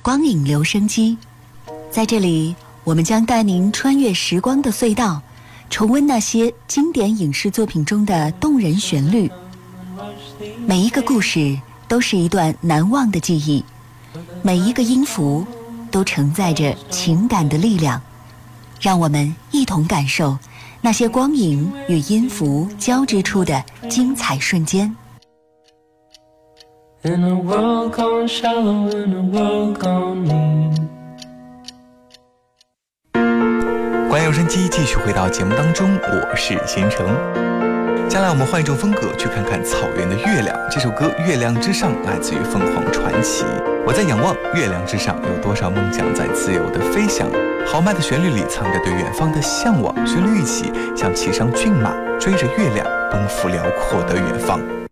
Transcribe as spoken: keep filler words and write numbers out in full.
光影留声机，在这里，我们将带您穿越时光的隧道，重温那些经典影视作品中的动人旋律。每一个故事都是一段难忘的记忆，每一个音符都承载着情感的力量。让我们一同感受那些光影与音符交织出的精彩瞬间。 In a world gone shallow, in a world gone mean。 关有声机继续回到节目当中，我是新城。接下来我们换一种风格，去看看草原的月亮。这首歌《月亮之上》来自于凤凰传奇。我在仰望月亮之上，有多少梦想在自由的飞翔？豪迈的旋律里藏着对远方的向往，旋律一起，像骑上骏马，追着月亮，奔赴辽阔的远方。